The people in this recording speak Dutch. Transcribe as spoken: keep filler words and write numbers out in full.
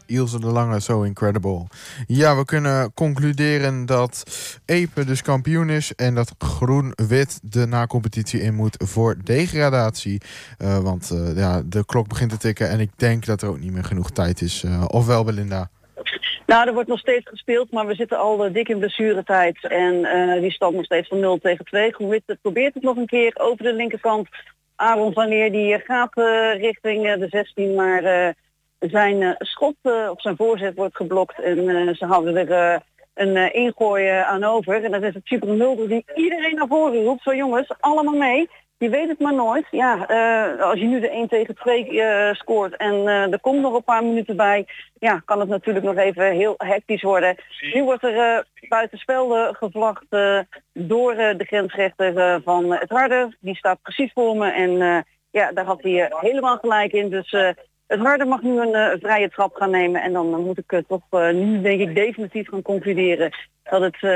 Ilse de Lange, So Incredible. Ja, we kunnen concluderen dat Epe dus kampioen is en dat Groen-Wit de na-competitie in moet voor degradatie. Uh, want uh, ja, de klok begint te tikken en ik denk dat er ook niet meer genoeg tijd is. Uh, ofwel, Belinda? Nou, er wordt nog steeds gespeeld, maar we zitten al uh, dik in blessuretijd. En uh, die stand nog steeds van nul tegen twee. Groen-Wit probeert het nog een keer over de linkerkant. Aaron van Leer die gaat uh, richting uh, de zestien, maar uh, zijn uh, schot uh, op zijn voorzet wordt geblokt. En uh, ze houden er uh, een uh, ingooi uh, aan over. En dat is het Super Mulder die iedereen naar voren roept. Zo jongens, allemaal mee. Je weet het maar nooit. Ja, uh, als je nu de één tegen twee uh, scoort en uh, er komt nog een paar minuten bij, ja, kan het natuurlijk nog even heel hectisch worden. Nu wordt er uh, buitenspel uh, gevlacht uh, door uh, de grensrechter uh, van het Harde. Die staat precies voor me en uh, ja, daar had hij uh, helemaal gelijk in. Dus uh, het Harde mag nu een uh, vrije trap gaan nemen en dan uh, moet ik uh, toch uh, nu denk ik definitief gaan concluderen dat het... Uh,